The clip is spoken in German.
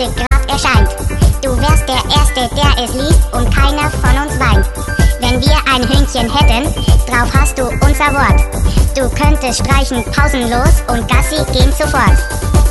heute grad erscheint. Du wärst der Erste, der es liest und keiner von uns weint. Wenn wir ein Hühnchen hätten, drauf hast du unser Wort. Du könntest streichen pausenlos und Gassi gehen sofort.